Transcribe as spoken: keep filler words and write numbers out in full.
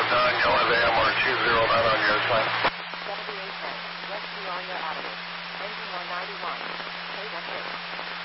nine, you'll have A M R two zero nine on your side. seventy-eight ten, rescue on your Avenue. Engine one ninety-one. K one six.